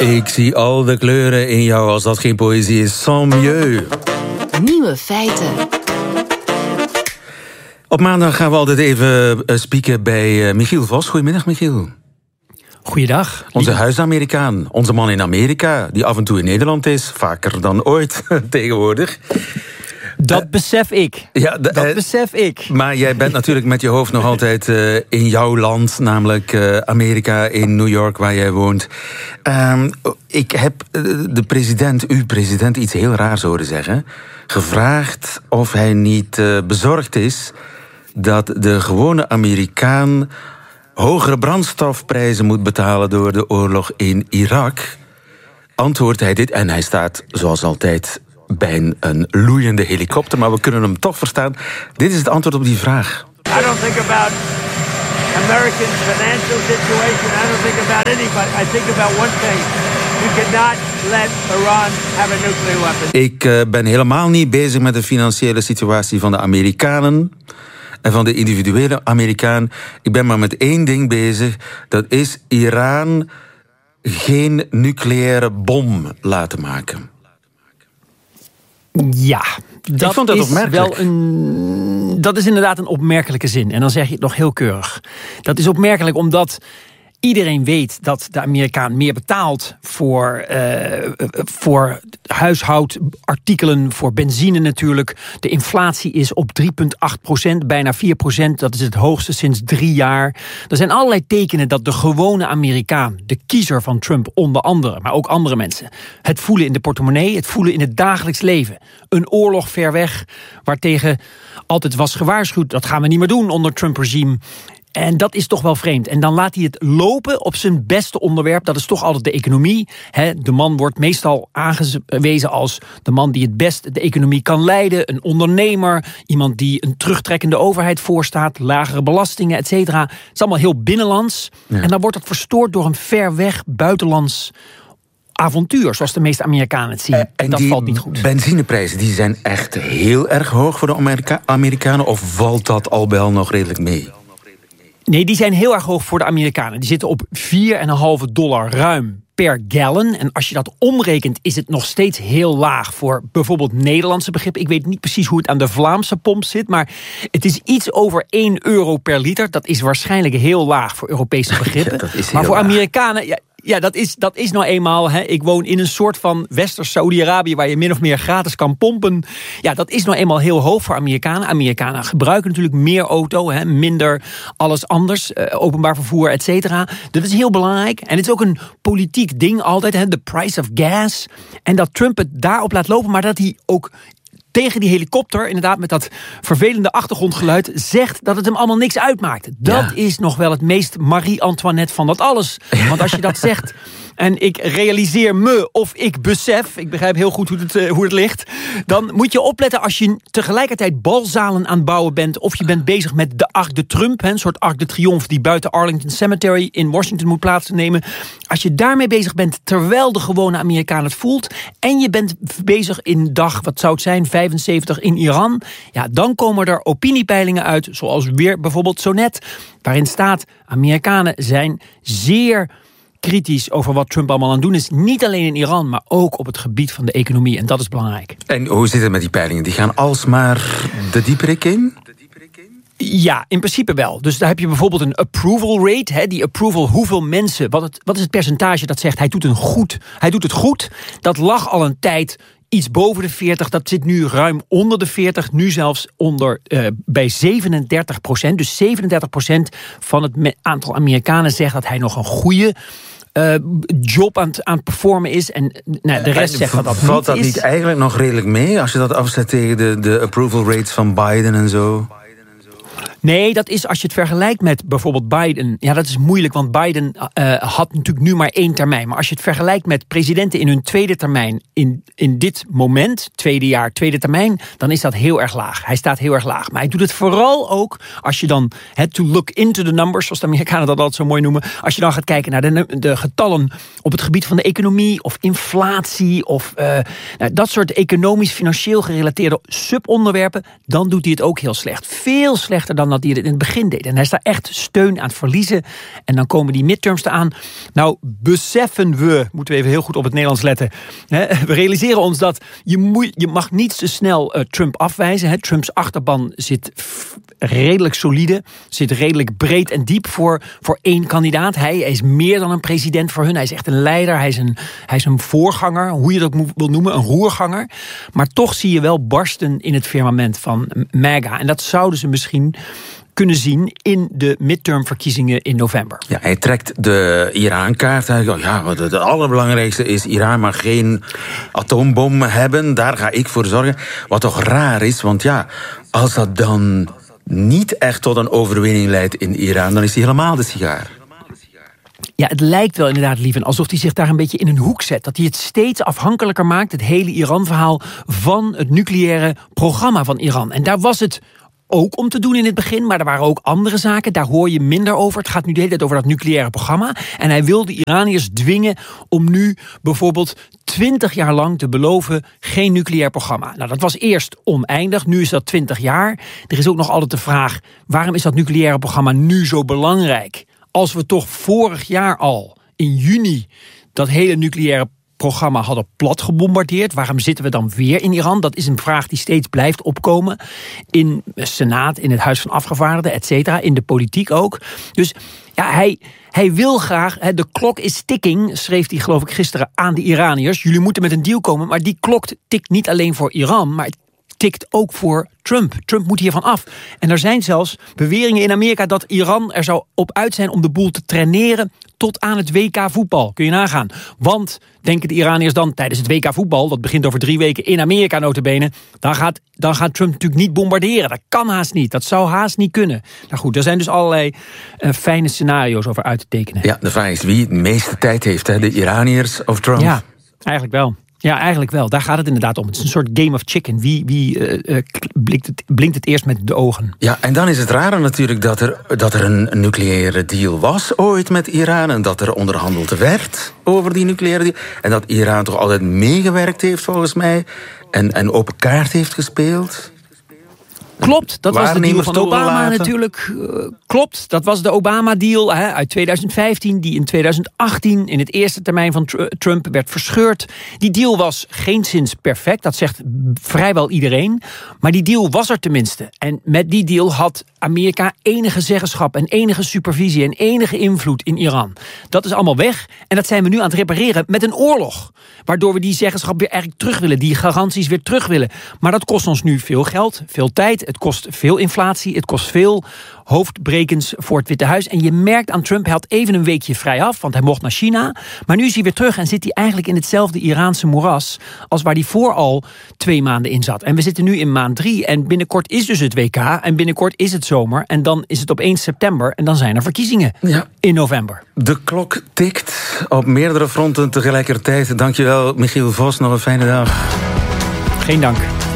Ik zie al de kleuren in jou als dat geen poëzie is. Sans mieux. Nieuwe feiten. Op maandag gaan we altijd even spieken bij Michiel Vos. Goedemiddag, Michiel. Goeiedag. Onze huis-Amerikaan. Onze man in Amerika, die af en toe in Nederland is. Vaker dan ooit tegenwoordig. Dat besef ik. Ja, dat besef ik. Maar jij bent natuurlijk met je hoofd nog altijd in jouw land. Namelijk Amerika, in New York, waar jij woont. Ik heb uw president, iets heel raars horen zeggen. Gevraagd of hij niet bezorgd is dat de gewone Amerikaan hogere brandstofprijzen moet betalen door de oorlog in Irak. Antwoordt hij dit, en hij staat zoals altijd bij een loeiende helikopter, maar we kunnen hem toch verstaan. Dit is het antwoord op die vraag. I don't think about Americans' financial situation. I don't think about anybody. I think about one thing. You cannot let Iran have a nuclear weapon. Ik ben helemaal niet bezig met de financiële situatie van de Amerikanen en van de individuele Amerikaan. Ik ben maar met één ding bezig. Dat is Iran geen nucleaire bom laten maken. Ja, dat ik vond dat is opmerkelijk. Dat is inderdaad een opmerkelijke zin. En dan zeg je het nog heel keurig. Dat is opmerkelijk omdat iedereen weet dat de Amerikaan meer betaalt voor huishoudartikelen, voor benzine natuurlijk. De inflatie is op 3,8%, bijna 4%. Dat is het hoogste sinds 3 jaar. Er zijn allerlei tekenen dat de gewone Amerikaan, de kiezer van Trump onder andere, maar ook andere mensen, het voelen in de portemonnee, het voelen in het dagelijks leven. Een oorlog ver weg, waartegen altijd was gewaarschuwd, dat gaan we niet meer doen onder Trump-regime. En dat is toch wel vreemd. En dan laat hij het lopen op zijn beste onderwerp. Dat is toch altijd de economie. De man wordt meestal aangewezen als de man die het best de economie kan leiden. Een ondernemer. Iemand die een terugtrekkende overheid voorstaat. Lagere belastingen, et cetera. Het is allemaal heel binnenlands. Ja. En dan wordt dat verstoord door een ver weg buitenlands avontuur, zoals de meeste Amerikanen het zien. En dat valt niet goed. Benzineprijzen, die zijn echt heel erg hoog voor de Amerikanen? Of valt dat al bij al nog redelijk mee? Nee, die zijn heel erg hoog voor de Amerikanen. Die zitten op $4,5 ruim per gallon. En als je dat omrekent, is het nog steeds heel laag voor bijvoorbeeld Nederlandse begrippen. Ik weet niet precies hoe het aan de Vlaamse pomp zit, maar het is iets over €1 per liter. Dat is waarschijnlijk heel laag voor Europese begrippen. Ja, maar voor laag. Amerikanen, ja, dat is nou eenmaal. Ik woon in een soort van Westers Saudi-Arabië waar je min of meer gratis kan pompen. Ja, dat is nou eenmaal heel hoog voor Amerikanen. Amerikanen gebruiken natuurlijk meer auto, minder alles anders, openbaar vervoer, et cetera. Dat is heel belangrijk. En het is ook een politiek ding altijd, de price of gas. En dat Trump het daarop laat lopen, maar dat hij ook tegen die helikopter, inderdaad met dat vervelende achtergrondgeluid, zegt dat het hem allemaal niks uitmaakt. Dat is nog wel het meest Marie-Antoinette van dat alles. Want als je dat zegt en ik realiseer me of ik besef, ik begrijp heel goed hoe het ligt, dan moet je opletten als je tegelijkertijd balzalen aan het bouwen bent of je bent bezig met de Arc de Trump, een soort Arc de Triomphe die buiten Arlington Cemetery in Washington moet plaatsnemen. Als je daarmee bezig bent terwijl de gewone Amerikaan het voelt en je bent bezig in dag, wat zou het zijn, 75 in Iran, ja, dan komen er opiniepeilingen uit, zoals weer bijvoorbeeld zo net, waarin staat, Amerikanen zijn zeer kritisch over wat Trump allemaal aan het doen is. Niet alleen in Iran, maar ook op het gebied van de economie. En dat is belangrijk. En hoe zit het met die peilingen? Die gaan alsmaar de dieperik in? Ja, in principe wel. Dus daar heb je bijvoorbeeld een approval rate. Die approval, hoeveel mensen, wat is het percentage dat zegt hij doet het goed. Dat lag al een tijd iets boven de 40, dat zit nu ruim onder de 40, nu zelfs bij 37%. Dus 37% van het aantal Amerikanen zegt dat hij nog een goede job aan het performen is. En de rest zegt dat valt niet dat is. niet eigenlijk nog redelijk mee, als je dat afzet tegen de approval rates van Biden en zo? Nee, dat is als je het vergelijkt met bijvoorbeeld Biden. Ja, dat is moeilijk, want Biden had natuurlijk nu maar 1 termijn. Maar als je het vergelijkt met presidenten in hun tweede termijn, in dit moment, tweede jaar, tweede termijn, dan is dat heel erg laag. Hij staat heel erg laag. Maar hij doet het vooral ook als je dan, to look into the numbers, zoals de Amerikanen dat altijd zo mooi noemen. Als je dan gaat kijken naar de getallen op het gebied van de economie of inflatie of dat soort economisch, financieel gerelateerde subonderwerpen, dan doet hij het ook heel slecht. Veel slechter dan dat hij het in het begin deed. En hij is daar echt steun aan het verliezen. En dan komen die midterms eraan. Nou, beseffen we, moeten we even heel goed op het Nederlands letten. We realiseren ons dat je mag niet te snel Trump afwijzen. Trumps achterban zit redelijk solide, zit redelijk breed en diep voor één kandidaat. Hij is meer dan een president voor hun. Hij is echt een leider, hij is een voorganger, hoe je dat ook wil noemen, een roerganger. Maar toch zie je wel barsten in het firmament van MAGA. En dat zouden ze misschien kunnen zien in de midtermverkiezingen in november. Ja, hij trekt de Iran-kaart. Ja, het allerbelangrijkste is, Iran mag geen atoombom hebben. Daar ga ik voor zorgen. Wat toch raar is, want ja, als dat dan niet echt tot een overwinning leidt in Iran, dan is hij helemaal de sigaar. Ja, het lijkt wel inderdaad, Lieven, alsof hij zich daar een beetje in een hoek zet. Dat hij het steeds afhankelijker maakt, het hele Iran-verhaal, van het nucleaire programma van Iran. En daar was het ook om te doen in het begin, maar er waren ook andere zaken. Daar hoor je minder over. Het gaat nu de hele tijd over dat nucleaire programma. En hij wil de Iraniërs dwingen om nu bijvoorbeeld 20 jaar lang te beloven geen nucleair programma. Nou, dat was eerst oneindig. Nu is dat 20 jaar. Er is ook nog altijd de vraag, waarom is dat nucleaire programma nu zo belangrijk? Als we toch vorig jaar al, in juni, dat hele nucleaire programma hadden plat gebombardeerd. Waarom zitten we dan weer in Iran? Dat is een vraag die steeds blijft opkomen. In de Senaat, in het Huis van Afgevaardigden, et cetera. In de politiek ook. Dus ja, hij wil graag, de klok is ticking, schreef hij geloof ik gisteren aan de Iraniërs. Jullie moeten met een deal komen, maar die klok tikt niet alleen voor Iran, maar het tikt ook voor Trump. Trump moet hiervan af. En er zijn zelfs beweringen in Amerika dat Iran er zou op uit zijn om de boel te traineren tot aan het WK voetbal. Kun je nagaan. Want, denken de Iraniërs dan, tijdens het WK voetbal, dat begint over 3 weken in Amerika nota bene, dan gaat Trump natuurlijk niet bombarderen. Dat kan haast niet. Dat zou haast niet kunnen. Nou goed, er zijn dus allerlei fijne scenario's over uit te tekenen. Ja, de vraag is wie het meeste tijd heeft, hè? De Iraniërs of Trump? Ja, eigenlijk wel. Ja, eigenlijk wel. Daar gaat het inderdaad om. Het is een soort game of chicken. Wie blinkt het eerst met de ogen? Ja, en dan is het rare natuurlijk dat er een nucleaire deal was ooit met Iran en dat er onderhandeld werd over die nucleaire deal. En dat Iran toch altijd meegewerkt heeft volgens mij en open kaart heeft gespeeld. Klopt, dat was de deal van Obama natuurlijk. Klopt, dat was de Obama-deal uit 2015... die in 2018 in het eerste termijn van Trump werd verscheurd. Die deal was geenszins perfect, dat zegt vrijwel iedereen. Maar die deal was er tenminste. En met die deal had Amerika enige zeggenschap en enige supervisie en enige invloed in Iran. Dat is allemaal weg en dat zijn we nu aan het repareren met een oorlog. Waardoor we die zeggenschap weer eigenlijk terug willen, die garanties weer terug willen. Maar dat kost ons nu veel geld, veel tijd. Het kost veel inflatie, het kost veel hoofdbrekens voor het Witte Huis. En je merkt aan Trump, hij had even een weekje vrij af, want hij mocht naar China. Maar nu is hij weer terug en zit hij eigenlijk in hetzelfde Iraanse moeras als waar hij voor al 2 maanden in zat. En we zitten nu in maand 3 en binnenkort is dus het WK en binnenkort is het zomer. En dan is het opeens september en dan zijn er verkiezingen in november. De klok tikt op meerdere fronten tegelijkertijd. Dankjewel, Michiel Vos. Nog een fijne dag. Geen dank.